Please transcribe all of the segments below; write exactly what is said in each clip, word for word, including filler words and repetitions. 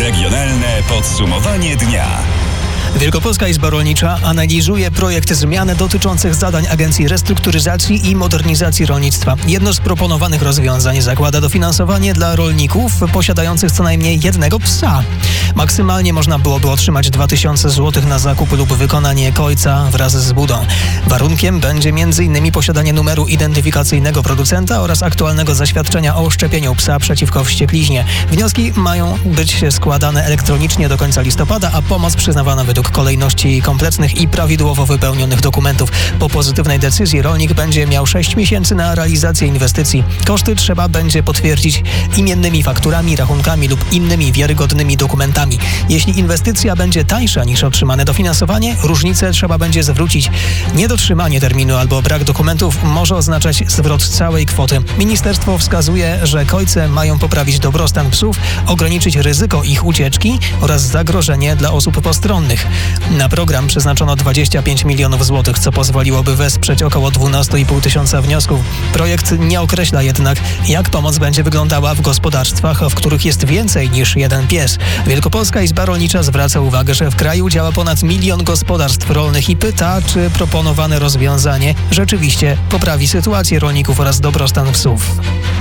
Regionalne podsumowanie dnia. Wielkopolska Izba Rolnicza analizuje projekt zmian dotyczących zadań Agencji Restrukturyzacji i Modernizacji Rolnictwa. Jedno z proponowanych rozwiązań zakłada dofinansowanie dla rolników posiadających co najmniej jednego psa. Maksymalnie można byłoby otrzymać dwa tysiące złotych na zakup lub wykonanie kojca wraz z budą. Warunkiem będzie między innymi posiadanie numeru identyfikacyjnego producenta oraz aktualnego zaświadczenia o szczepieniu psa przeciwko wściekliźnie. Wnioski mają być składane elektronicznie do końca listopada, a pomoc przyznawana według kolejności kompletnych i prawidłowo wypełnionych dokumentów. Po pozytywnej decyzji rolnik będzie miał sześć miesięcy na realizację inwestycji. Koszty trzeba będzie potwierdzić imiennymi fakturami, rachunkami lub innymi wiarygodnymi dokumentami. Jeśli inwestycja będzie tańsza niż otrzymane dofinansowanie, różnicę trzeba będzie zwrócić. Niedotrzymanie terminu albo brak dokumentów może oznaczać zwrot całej kwoty. Ministerstwo wskazuje, że kojce mają poprawić dobrostan psów, ograniczyć ryzyko ich ucieczki oraz zagrożenie dla osób postronnych. Na program przeznaczono dwadzieścia pięć milionów złotych, co pozwoliłoby wesprzeć około dwanaście i pół tysiąca wniosków. Projekt nie określa jednak, jak pomoc będzie wyglądała w gospodarstwach, w których jest więcej niż jeden pies. Wielkopolska Izba Rolnicza zwraca uwagę, że w kraju działa ponad milion gospodarstw rolnych i pyta, czy proponowane rozwiązanie rzeczywiście poprawi sytuację rolników oraz dobrostan psów.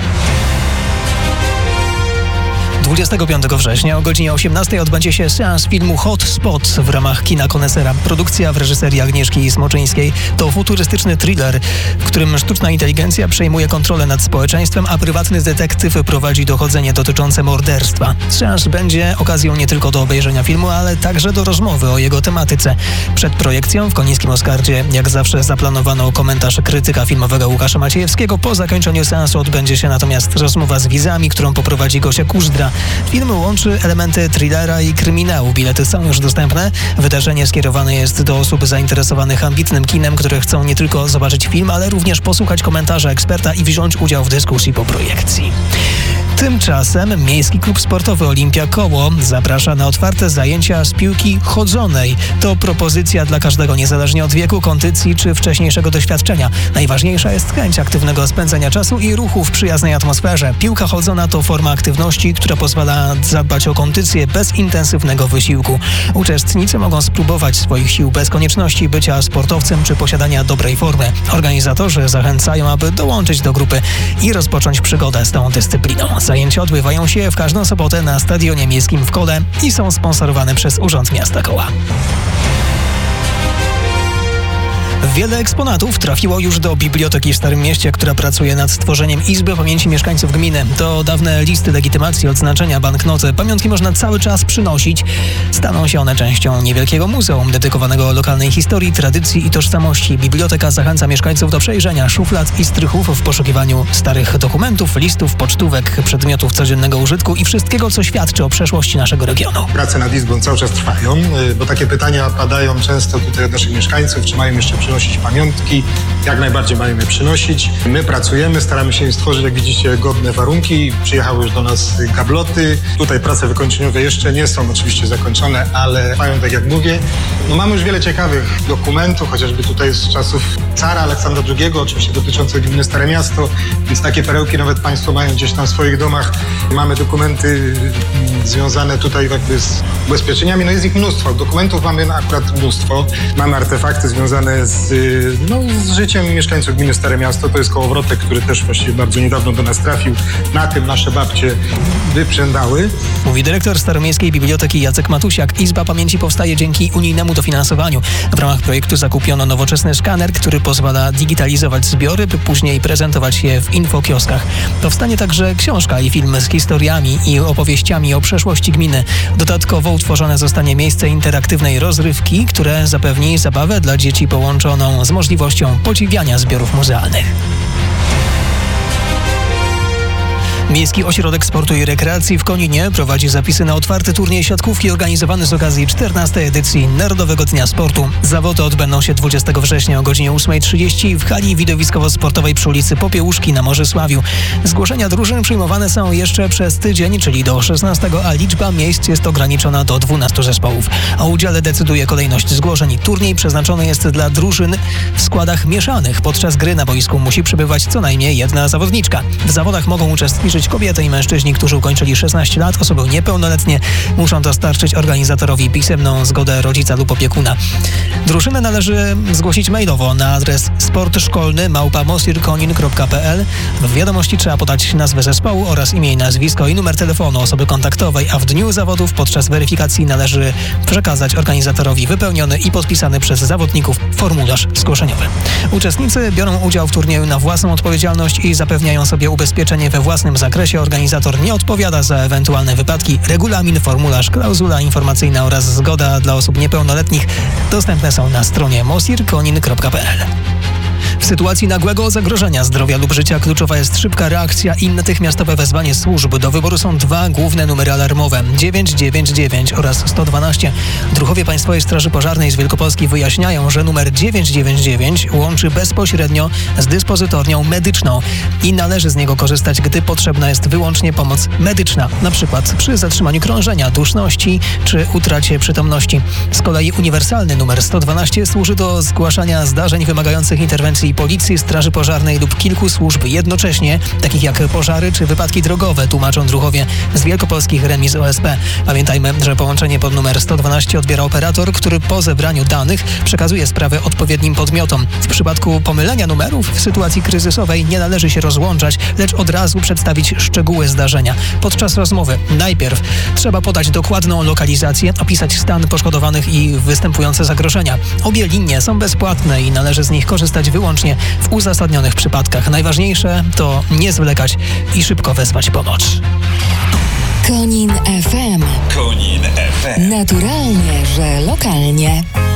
dwudziestego piątego września o godzinie osiemnastej odbędzie się seans filmu Hot Spot w ramach kina Konesera. Produkcja w reżyserii Agnieszki Smoczyńskiej to futurystyczny thriller, w którym sztuczna inteligencja przejmuje kontrolę nad społeczeństwem, a prywatny detektyw prowadzi dochodzenie dotyczące morderstwa. Seans będzie okazją nie tylko do obejrzenia filmu, ale także do rozmowy o jego tematyce. Przed projekcją w Konińskim Oskardzie jak zawsze zaplanowano komentarz krytyka filmowego Łukasza Maciejewskiego. Po zakończeniu seansu odbędzie się natomiast rozmowa z widzami, którą poprowadzi Gosia Kuzdra. Film łączy elementy thrillera i kryminału. Bilety są już dostępne. Wydarzenie skierowane jest do osób zainteresowanych ambitnym kinem, które chcą nie tylko zobaczyć film, ale również posłuchać komentarza eksperta i wziąć udział w dyskusji po projekcji. Tymczasem Miejski Klub Sportowy Olimpia Koło zaprasza na otwarte zajęcia z piłki chodzonej. To propozycja dla każdego, niezależnie od wieku, kondycji czy wcześniejszego doświadczenia. Najważniejsza jest chęć aktywnego spędzania czasu i ruchu w przyjaznej atmosferze. Piłka chodzona to forma aktywności, która pozwala zadbać o kondycję bez intensywnego wysiłku. Uczestnicy mogą spróbować swoich sił bez konieczności bycia sportowcem czy posiadania dobrej formy. Organizatorzy zachęcają, aby dołączyć do grupy i rozpocząć przygodę z tą dyscypliną. Zajęcia odbywają się w każdą sobotę na Stadionie Miejskim w Kole i są sponsorowane przez Urząd Miasta Koła. Wiele eksponatów trafiło już do Biblioteki w Starym Mieście, która pracuje nad stworzeniem Izby Pamięci Mieszkańców Gminy. To dawne listy legitymacji, odznaczenia, banknoty. Pamiątki można cały czas przynosić. Staną się one częścią niewielkiego muzeum dedykowanego lokalnej historii, tradycji i tożsamości. Biblioteka zachęca mieszkańców do przejrzenia szuflad i strychów w poszukiwaniu starych dokumentów, listów, pocztówek, przedmiotów codziennego użytku i wszystkiego, co świadczy o przeszłości naszego regionu. Prace nad Izbą cały czas trwają, bo takie pytania padają często tutaj od naszych mieszkańców, czy mają jeszcze przynosić pamiątki. Jak najbardziej mają je przynosić. My pracujemy, staramy się stworzyć, jak widzicie, godne warunki. Przyjechały już do nas gabloty. Tutaj prace wykończeniowe jeszcze nie są oczywiście zakończone, ale trwają, tak jak mówię. No, mamy już wiele ciekawych dokumentów, chociażby tutaj z czasów cara Aleksandra drugiego, oczywiście dotyczących gminy Stare Miasto, więc takie perełki nawet Państwo mają gdzieś tam w swoich domach. Mamy dokumenty związane tutaj jakby z ubezpieczeniami, no jest ich mnóstwo. Dokumentów mamy akurat mnóstwo. Mamy artefakty związane z, no, z życiem mieszkańców gminy Stare Miasto. To jest kołowrotek, który też właściwie bardzo niedawno do nas trafił. Na tym nasze babcie wyprzędały. Mówi dyrektor Staromiejskiej Biblioteki Jacek Matusiak. Izba Pamięci powstaje dzięki unijnemu dofinansowaniu. W ramach projektu zakupiono nowoczesny skaner, który pozwala digitalizować zbiory, by później prezentować je w infokioskach. Powstanie także książka i film z historiami i opowieściami o przeszłości gminy. Dodatkowo utworzone zostanie miejsce interaktywnej rozrywki, które zapewni zabawę dla dzieci połączoną z możliwością podziwiania zbiorów muzealnych. Miejski Ośrodek Sportu i Rekreacji w Koninie prowadzi zapisy na otwarty turniej siatkówki organizowany z okazji czternastej edycji Narodowego Dnia Sportu. Zawody odbędą się dwudziestego września o godzinie ósmej trzydzieści w hali widowiskowo-sportowej przy ulicy Popiełuszki na Morzysławiu. Zgłoszenia drużyn przyjmowane są jeszcze przez tydzień, czyli do szesnastego, a liczba miejsc jest ograniczona do dwunastu zespołów. O udziale decyduje kolejność zgłoszeń. Turniej przeznaczony jest dla drużyn w składach mieszanych. Podczas gry na boisku musi przebywać co najmniej jedna zawodniczka. W zawodach mogą uczestniczyć dołączyć kobiety i mężczyźni, którzy ukończyli szesnaście lat. Osoby niepełnoletnie muszą dostarczyć organizatorowi pisemną zgodę rodzica lub opiekuna. Drużynę należy zgłosić mailowo na adres sportszkolny małpa mosirkonin kropka p l. W wiadomości trzeba podać nazwę zespołu oraz imię i nazwisko i numer telefonu osoby kontaktowej, a w dniu zawodów podczas weryfikacji należy przekazać organizatorowi wypełniony i podpisany przez zawodników formularz zgłoszeniowy. Uczestnicy biorą udział w turnieju na własną odpowiedzialność i zapewniają sobie ubezpieczenie we własnym zakresie. Organizator nie odpowiada za ewentualne wypadki. Regulamin, formularz, klauzula informacyjna oraz zgoda dla osób niepełnoletnich dostępne są na stronie mosirkonin kropka p l. W sytuacji nagłego zagrożenia zdrowia lub życia kluczowa jest szybka reakcja i natychmiastowe wezwanie służb. Do wyboru są dwa główne numery alarmowe: dziewięć dziewięć dziewięć oraz sto dwanaście. Druhowie Państwowej Straży Pożarnej z Wielkopolski wyjaśniają, że numer dziewięć dziewięć dziewięć łączy bezpośrednio z dyspozytornią medyczną i należy z niego korzystać, gdy potrzebna jest wyłącznie pomoc medyczna, na przykład przy zatrzymaniu krążenia, duszności czy utracie przytomności. Z kolei uniwersalny numer sto dwanaście służy do zgłaszania zdarzeń wymagających interwencji Policji, Straży Pożarnej lub kilku służb jednocześnie, takich jak pożary czy wypadki drogowe, tłumaczą druhowie z wielkopolskich remiz O S P. Pamiętajmy, że połączenie pod numer sto dwanaście odbiera operator, który po zebraniu danych przekazuje sprawę odpowiednim podmiotom. W przypadku pomylenia numerów w sytuacji kryzysowej nie należy się rozłączać, lecz od razu przedstawić szczegóły zdarzenia. Podczas rozmowy najpierw trzeba podać dokładną lokalizację, opisać stan poszkodowanych i występujące zagrożenia. Obie linie są bezpłatne i należy z nich korzystać wyłącznie w uzasadnionych przypadkach. Najważniejsze to nie zwlekać i szybko wezwać pomoc. Konin F M. Konin F M. Naturalnie, że lokalnie.